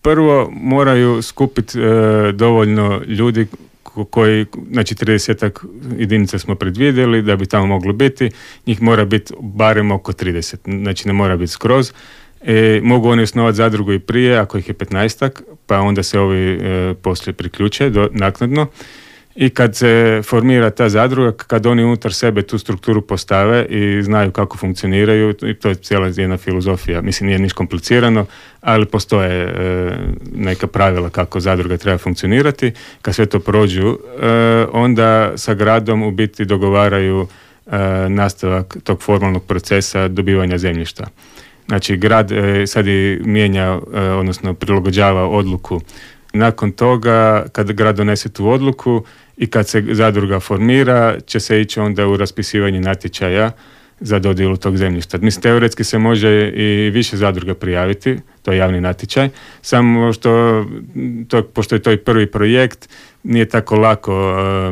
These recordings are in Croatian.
Prvo moraju skupiti dovoljno ljudi koji, znači 30 jedinica smo predvidjeli da bi tamo moglo biti, njih mora biti barem oko 30, znači ne mora biti skroz. Mogu oni osnovati zadrugu i prije, ako ih je 15, pa onda se ovi poslije priključe naknadno. I kad se formira ta zadruga, kad oni unutar sebe tu strukturu postave i znaju kako funkcioniraju, i to je cijela jedna filozofija. Mislim, nije niš komplicirano, ali postoje neka pravila kako zadruga treba funkcionirati. Kad sve to prođu, onda sa gradom u biti dogovaraju nastavak tog formalnog procesa dobivanja zemljišta. Znači, grad sad i mijenja, odnosno prilagođava odluku. Nakon toga, kad grad donese tu odluku i kad se zadruga formira, će se ići onda u raspisivanje natječaja za dodjelu tog zemljišta. Mislim, teoretski se može i više zadruga prijaviti, to je javni natječaj, samo što, pošto je to i prvi projekt, nije tako lako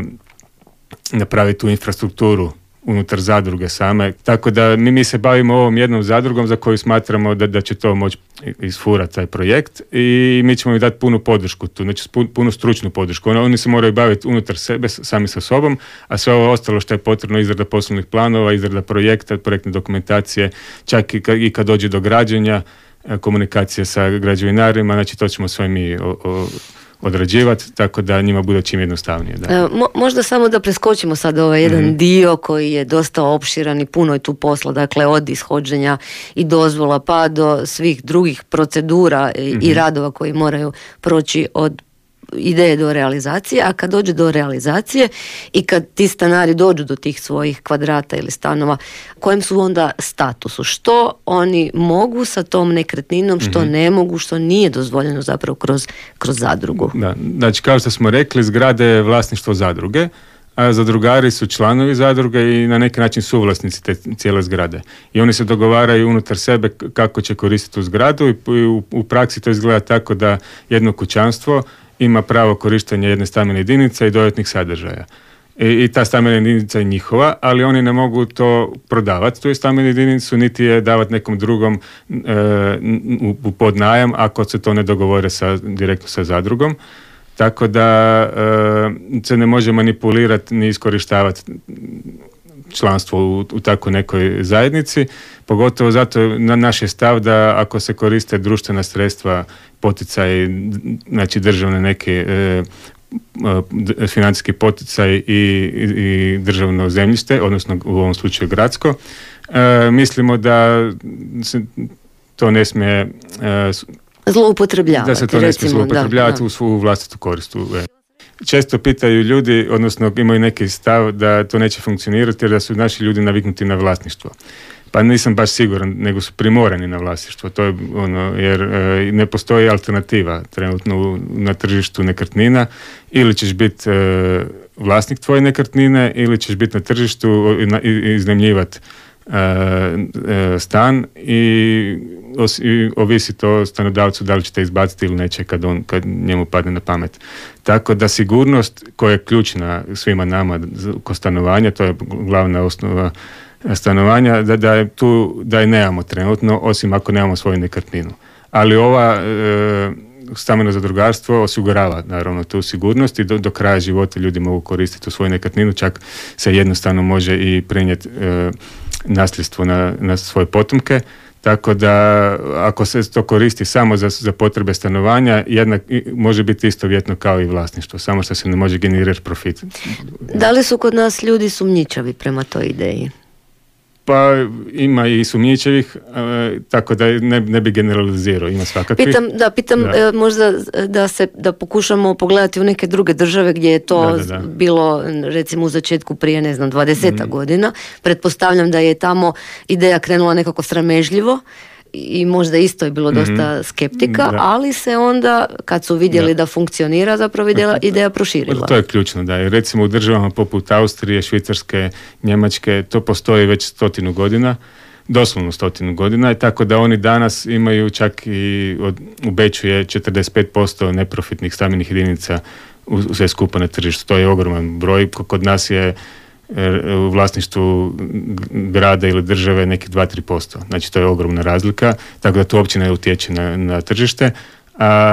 napraviti tu infrastrukturu unutar zadruge same. Tako da mi se bavimo ovom jednom zadrugom za koju smatramo da će to moći isfurati taj projekt i mi ćemo im dati punu podršku tu, znači punu stručnu podršku. Oni se moraju baviti unutar sebe, sami sa sobom, a sve ovo ostalo što je potrebno, izrada poslovnih planova, izrada projekta, projektne dokumentacije, čak i kad dođe do građenja, komunikacije sa građevinarima, znači to ćemo sve mi odrađivati, tako da njima bude čim jednostavnije. Da. Možda samo da preskočimo sad ovaj jedan dio koji je dosta opširan i puno je tu posla, dakle od ishođenja i dozvola pa do svih drugih procedura i radova koji moraju proći od ideje do realizacije, a kad dođe do realizacije i kad ti stanari dođu do tih svojih kvadrata ili stanova, kojem su onda statusu? Što oni mogu sa tom nekretninom, što ne mogu, što nije dozvoljeno zapravo kroz zadrugu? Da, znači kao što smo rekli, zgrade je vlasništvo zadruge, a zadrugari su članovi zadruge i na neki način suvlasnici te cijele zgrade. I oni se dogovaraju unutar sebe kako će koristiti tu zgradu i u praksi to izgleda tako da jedno kućanstvo ima pravo korištenja jedne stambene jedinice i dodatnih sadržaja. I ta stambena jedinica je njihova, ali oni ne mogu to prodavati, tu je stambenu jedinicu, niti je davati nekom drugom u podnajam ako se to ne dogovore direktno sa zadrugom. Tako da se ne može manipulirati ni iskorištavati članstvo u tako nekoj zajednici, pogotovo zato naš je stav da ako se koriste društvena sredstva, poticaj, znači državne neke financijski poticaj i državno zemljište, odnosno u ovom slučaju gradsko, mislimo da se to ne smije zloupotrebljavati. Da se to ne smije zloupotrebljavati u svu vlastitu korist. Često pitaju ljudi, odnosno imaju neki stav da to neće funkcionirati jer da su naši ljudi naviknuti na vlasništvo. Pa nisam baš siguran, nego su primorani na vlasništvo. To je jer ne postoji alternativa trenutno na tržištu nekretnina. Ili ćeš biti vlasnik tvoje nekretnine ili ćeš biti na tržištu i iznajmljivati stan i ovisi to o stanodavcu da li ćete izbaciti ili neće kad njemu padne na pamet. Tako da sigurnost koja je ključna svima nama kod stanovanja, to je glavna osnova stanovanja, da je nemamo trenutno, osim ako nemamo svoju nekretninu. Ali ova stambeno zadrugarstvo osigurava naravno tu sigurnost i do kraja života ljudi mogu koristiti tu svoju nekretninu, čak se jednostavno može i prenijeti nasljedstvo na svoje potomke, tako da ako se to koristi samo za potrebe stanovanja, može biti istovjetno kao i vlasništvo, samo što se ne može generirati profit. Da li su kod nas ljudi sumnjičavi prema toj ideji? Pa ima i sumnjičavih, tako da ne bi generalizirao, ima svakakvih. Pitam možda da pokušamo pogledati u neke druge države gdje je to bilo recimo u začetku prije 20 godina. Pretpostavljam da je tamo ideja krenula nekako sramežljivo i možda isto je bilo dosta skeptika, ali se onda kad su vidjeli da funkcionira, zapravo ideja proširila. To je ključno, da je recimo u državama poput Austrije, Švicarske, Njemačke, to postoji već 100 godina, doslovno 100 godina, i tako da oni danas imaju čak i u Beču je 45% neprofitnih stambenih jedinica u sve skupa na tržištu. To je ogroman broj, kod nas je u vlasništvu grada ili države nekih 2-3%. Znači to je ogromna razlika, tako da to uopće ne utječe na tržište.